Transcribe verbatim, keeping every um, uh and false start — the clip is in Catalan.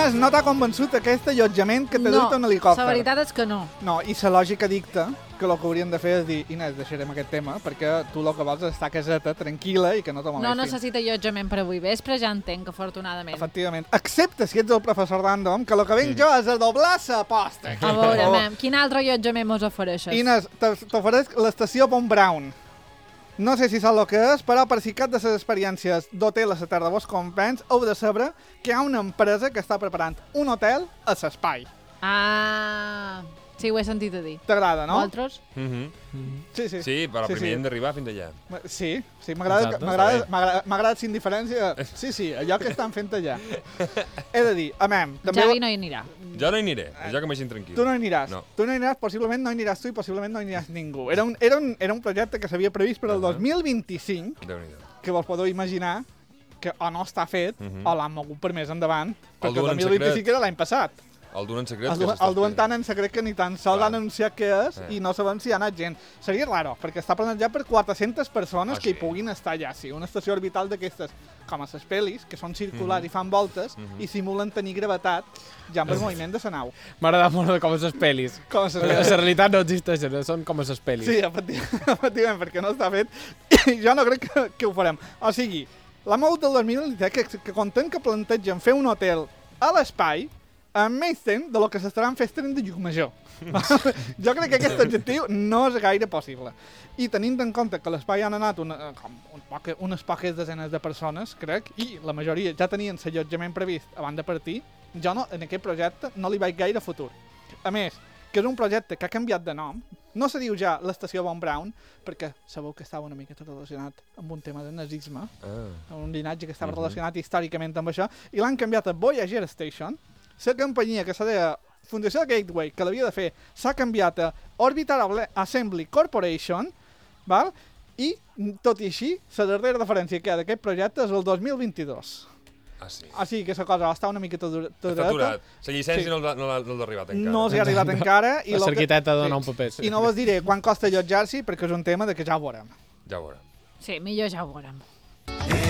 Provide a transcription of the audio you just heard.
Inés, no t'ha convençut aquest allotjament que t'ha no, dut un helicòpter? No, la veritat és que no. No, i la lògica dicta que el que hauríem de fer és dir, Inés, deixarem aquest tema, perquè tu el que vols és estar a caseta, tranquil·la i que no te molestin. No necessita allotjament per avui vespre, ja entenc, afortunadament. Efectivament. Excepte si ets el professor Random, que el que venc mm. jo és a doblar l'aposta. A veure, mem, quin altre allotjament mos ofereixes? Inés, t'ofereix l'estació Von Braun. No sé si saps el que és, però per si cap de les experiències d'hotel a la Terra vos compens, heu de saber que hi ha una empresa que està preparant un hotel a l'espai. Ah, sí, ho he sentit a dir. T'agrada, no? Vosaltres? Mm -hmm. Sí, sí. Sí, però sí, primer sí. hem d'arribar fins allà. Sí, sí, m'agrada m'agrada sin diferència. Sí, sí, allò que estan fent allà. He de dir, amem... També... Javi no hi anirà. Jo no hi aniré, jo que m'hagin tranquil. Tu no hi aniràs. No. Tu no hi aniràs, possiblement no hi aniràs tu i possiblement no hi aniràs ningú. Era un, era un, era un projecte que s'havia previst per al dos mil vint-i-cinc, que vos podeu imaginar que o no està fet uh -huh. o l'han mogut per més endavant, perquè el dos mil vint-i-cinc era l'any passat. El duen en secret? El, du el duen tant en secret que ni tan sols Clar. han anunciat què és eh. i no sabem si hi ha anat gent. Seria raro, perquè està planejat per quatre-centes persones ah, que hi sí. puguin estar allà. Sí, una estació orbital d'aquestes, com a les pel·lis, que són circulars mm -hmm. i fan voltes mm -hmm. i simulen tenir gravetat ja amb el moviment de la nau. M'agrada molt com a les pel·lis. Com a les pel·lis. La realitat no existeixen, són com a les pel·lis. Sí, efectivament, perquè no està fet. I jo no crec que, que ho farem. O sigui, la Mou del dos mil disset, que, que content que plantegen fer un hotel a l'espai, amb més temps de lo que s'estaran fent de Llucmajor. Jo crec que aquest objectiu no és gaire possible. I tenint en compte que a l'espai han anat una, com un poca, unes poques desenes de persones, crec, i la majoria ja tenien l'allotjament previst abans de partir, jo no, en aquest projecte no li vaig gaire futur. A més, que és un projecte que ha canviat de nom, no se diu ja l'estació Von Braun, perquè sabeu que estava una miqueta relacionat amb un tema de nazisme, ah. un llinatge que estava uh -huh. relacionat històricament amb això, i l'han canviat a Voyager Station. La companyia que s'ha de Fundació Gateway, que l'havia de fer, s'ha canviat a Orbital Assembly Corporation, val? I, tot i així, la darrera referència que hi ha d'aquest projecte és el dos mil vint-i-dos. Ah, sí? Ah, sí, que la cosa està una miqueta dureta. Està aturat. La llicència sí. no l'ha no no arribat encara. No s'hi ha arribat encara. I l'arquitecte dona un paper. I no vos diré quan costa allotjar-s'hi, perquè és un tema de que ja ho veurem. Ja ho veurem. Sí, millor ja ho veurem.